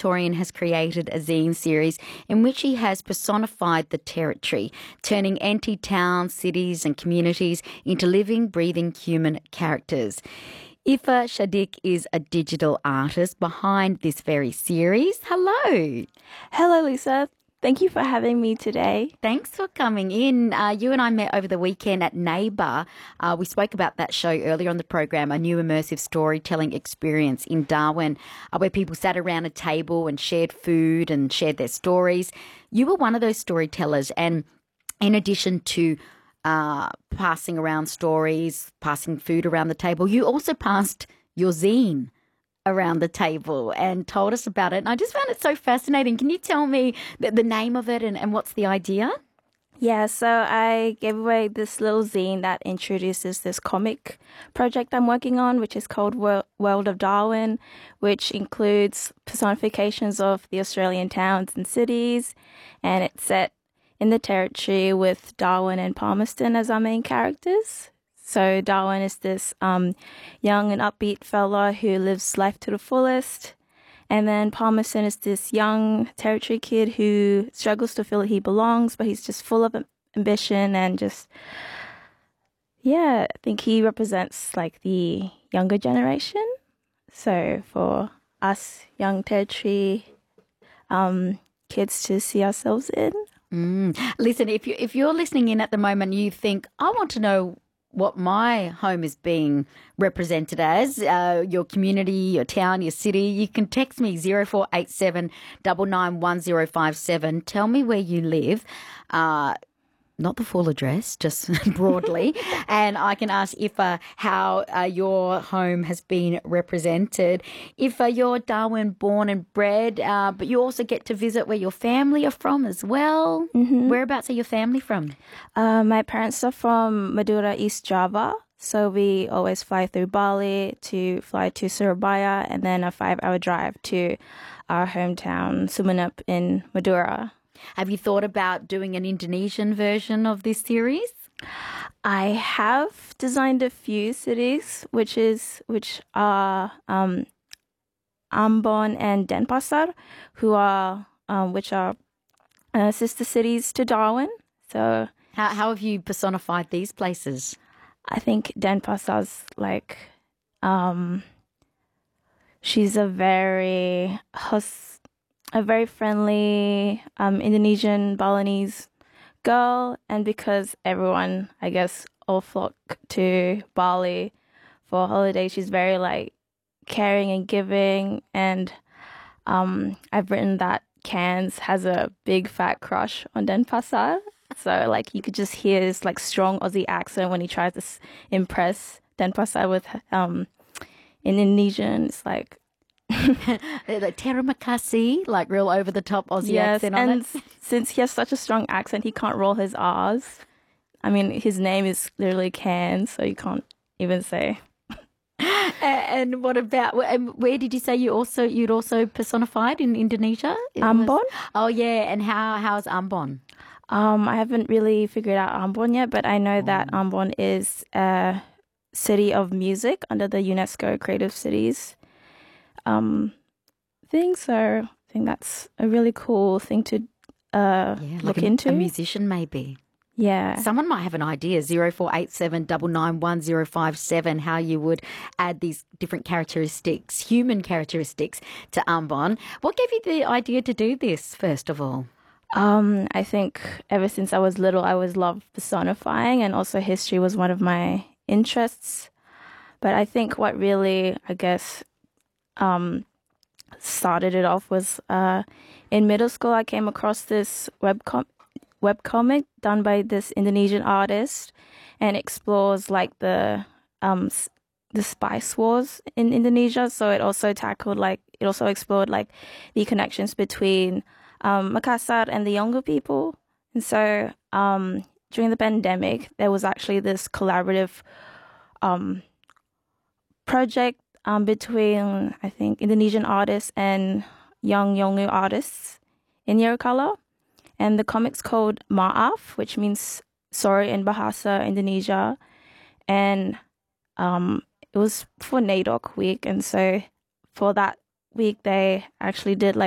Victorian has created a zine series in which he has personified the Territory, turning empty towns, cities and communities into living, breathing human characters. Ifa Shadik is a digital artist behind this very series. Hello. Hello, Lisa. Thank you for having me today. Thanks for coming in. You and I met over the weekend at Neighbour. We spoke about that show earlier on the program, a new immersive storytelling experience in Darwin, where people sat around a table and shared food and shared their stories. You were one of those storytellers, and in addition to passing around stories, passing food around the table, you also passed your zine around the table and told us about it. And I just found it so fascinating. Can you tell me the name of it and what's the idea? Yeah, so I gave away this little zine that introduces this comic project I'm working on, which is called World of Darwin, which includes personifications of the Australian towns and cities. And it's set in the Territory with Darwin and Palmerston as our main characters. So Darwin is this young and upbeat fella who lives life to the fullest. And then Palmerston is this young Territory kid who struggles to feel that he belongs, but he's just full of ambition and just, I think he represents like the younger generation. So for us young Territory kids to see ourselves in. Listen, if you're listening in at the moment, you think, I want to know what my home is being represented as, your community, your town, your city, you can text me 0487 991057. Tell me where you live. Not the full address, just broadly. And I can ask Ifa how your home has been represented. Ifa, you're Darwin born and bred, but you also get to visit where your family are from as well. Mm-hmm. Whereabouts are your family from? My parents are from Madura, East Java. So we always fly through Bali to fly to Surabaya and then a 5-hour drive to our hometown, Sumeneb in Madura. Have you thought about doing an Indonesian version of this series? I have designed a few cities, which are Ambon and Denpasar, which are sister cities to Darwin. So, how have you personified these places? I think Denpasar's like, she's a very friendly Indonesian Balinese girl, and because everyone, I guess, all flock to Bali for holiday, she's very like caring and giving. And I've written that Cairns has a big fat crush on Denpasar, so like you could just hear this like strong Aussie accent when he tries to impress Denpasar with in Indonesian. It's like like terima kasih, like real over the top Aussie accent on and it. Since he has such a strong accent, he can't roll his R's. I mean, his name is literally Cairns, so you can't even say. And what about where did you say you'd also personified in Indonesia? Ambon? Oh yeah, and how's Ambon? I haven't really figured out Ambon yet, but I know that Ambon is a city of music under the UNESCO Creative Cities thing. So I think that's a really cool thing to look into. A musician maybe. Yeah. Someone might have an idea, 0487 991057, how you would add these different characteristics, human characteristics to Ambon. What gave you the idea to do this, first of all? I think ever since I was little, I always loved personifying, and also history was one of my interests. But I think what really, I guess, started it off was in middle school, I came across this webcomic done by this Indonesian artist, and explores like the spice wars in Indonesia. So it also explored like the connections between Makassar and the younger people. And so during the pandemic, there was actually this collaborative project between, I think, Indonesian artists and young Yolngu artists in Yirokala. And the comic's called Maaf, which means sorry in Bahasa Indonesia. And it was for NAIDOC week. And so for that week, they actually did like